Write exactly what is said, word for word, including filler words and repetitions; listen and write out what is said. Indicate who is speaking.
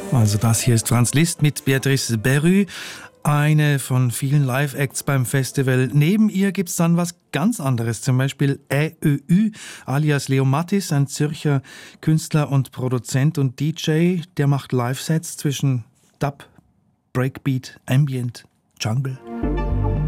Speaker 1: Also das hier ist Franz Liszt mit Béatrice Berru, eine von vielen Live-Acts beim Festival. Neben ihr gibt es dann was ganz anderes, zum Beispiel Ä Ö Ü alias Leo Mattis, ein Zürcher Künstler und Produzent und D J, der macht Live-Sets zwischen Dub, Breakbeat, Ambient, Jungle.